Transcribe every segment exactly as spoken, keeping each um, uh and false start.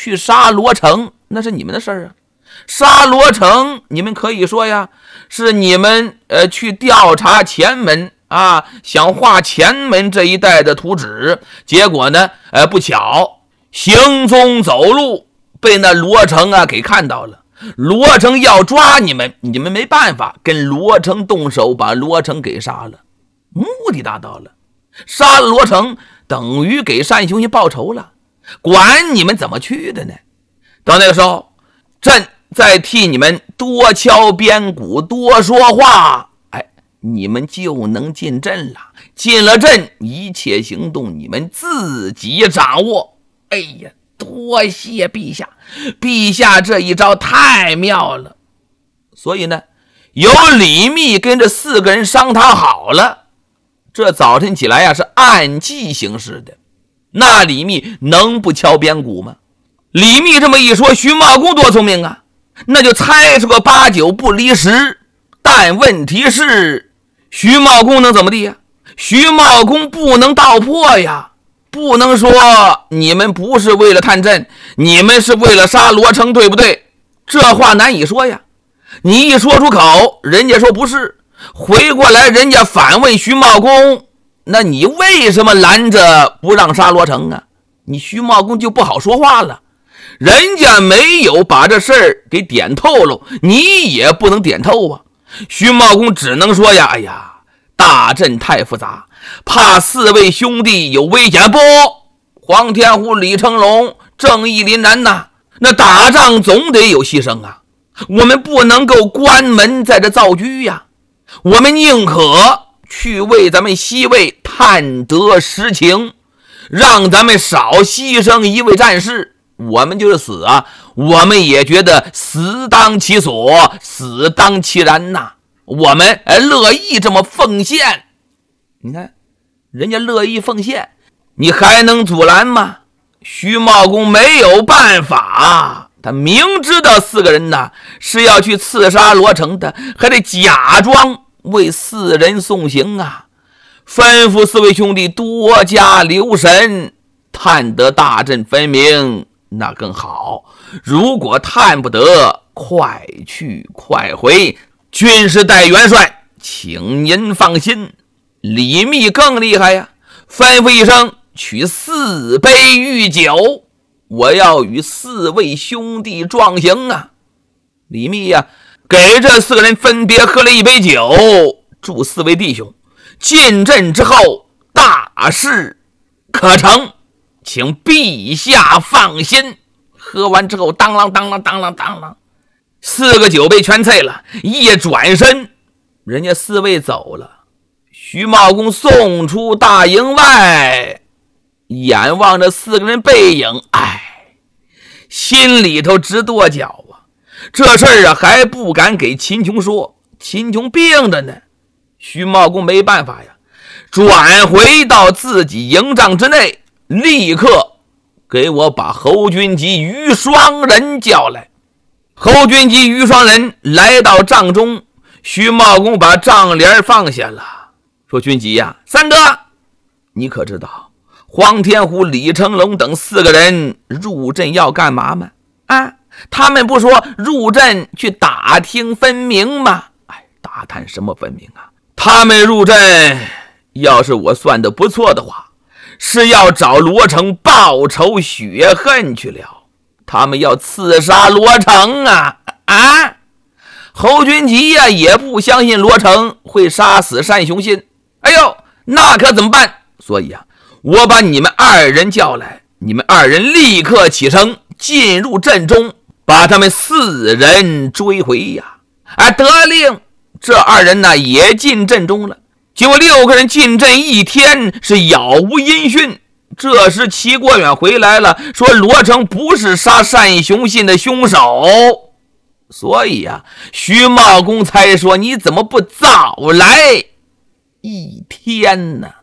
去杀罗成，那是你们的事儿啊。杀罗成，你们可以说呀，是你们呃去调查前门啊，想画前门这一带的图纸，结果呢，呃不巧行踪走路被那罗成啊给看到了。罗成要抓你们，你们没办法，跟罗成动手，把罗成给杀了，目的达到了。杀了罗成等于给单雄信报仇了，管你们怎么去的呢？到那个时候，朕再替你们多敲边鼓，多说话，哎，你们就能进镇了。进了镇，一切行动你们自己掌握。哎呀，多谢陛下，陛下这一招太妙了。所以呢，由李密跟这四个人商讨好了，这早晨起来呀、啊、是按计行事的。那李密能不敲边鼓吗？李密这么一说，徐茂公多聪明啊，那就猜出个八九不离十。但问题是，徐茂公能怎么地呀？徐茂公不能道破呀，不能说你们不是为了探镇，你们是为了杀罗成，对不对？这话难以说呀。你一说出口，人家说不是，回过来人家反问徐茂公，那你为什么拦着不让杀罗成啊？你徐茂公就不好说话了。人家没有把这事儿给点透了，你也不能点透啊。徐茂公只能说呀，哎呀，大阵太复杂，怕四位兄弟有危险。不，黄天虎、李成龙正义凛然呐，那打仗总得有牺牲啊，我们不能够关门在这造车呀，我们宁可去为咱们西魏探得实情，让咱们少牺牲一位战士。我们就是死啊，我们也觉得死当其所，死当其然呐、啊。我们乐意这么奉献。你看，人家乐意奉献，你还能阻拦吗？徐茂公没有办法，他明知道四个人呐是要去刺杀罗成的，还得假装为四人送行啊。吩咐四位兄弟多加留神，探得大阵分明那更好，如果探不得，快去快回，军师代元帅，请您放心。李密更厉害呀，吩咐一声，取四杯御酒，我要与四位兄弟壮行啊。李密呀，给这四个人分别喝了一杯酒，祝四位弟兄进阵之后大事可成，请陛下放心。喝完之后，当啷当啷当啷当啷，四个酒杯全醉了。一转身，人家四位走了。徐茂公送出大营外，眼望着四个人背影，哎，心里头直跺脚啊。这事儿啊，还不敢给秦琼说，秦琼病着呢。徐茂公没办法呀，转回到自己营帐之内，立刻给我把侯君集、于双人叫来。侯君集、于双人来到帐中，徐茂公把帐帘放下了，说：“君集呀、啊，三哥，你可知道黄天虎、李成龙等四个人入阵要干嘛吗？啊，他们不说入阵去打听分明吗？哎，打探什么分明啊？他们入阵，要是我算得不错的话，是要找罗成报仇雪恨去了。他们要刺杀罗成啊！啊！侯君集呀、啊，也不相信罗成会杀死单雄信。哎呦，那可怎么办？所以啊，我把你们二人叫来，你们二人立刻起身进入阵中，把他们四人追回呀！啊，得令，这二人呢也进阵中了。结果六个人进阵一天，是杳无音讯。这时齐国远回来了，说罗成不是杀单雄信的凶手。所以啊，徐茂公才说你怎么不早来一天呢？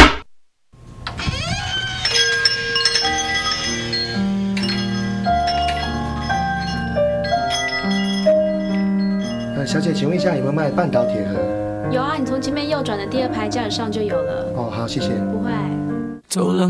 呃，小姐，请问一下有没有卖半岛铁盒？ 有啊，你从前面右转的第二排架子上就有了。 哦，好，谢谢。 不会。 走廊